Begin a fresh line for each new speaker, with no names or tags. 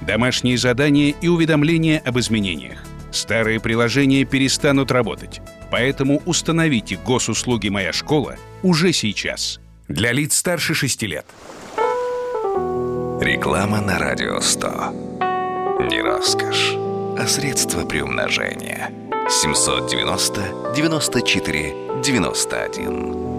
Домашние задания и уведомления об изменениях. Старые приложения перестанут работать. Поэтому установите госуслуги «Моя школа» уже сейчас. Для лиц старше 6 лет.
Реклама на Радио 100. Не роскошь, а средство приумножения. 790-94-91.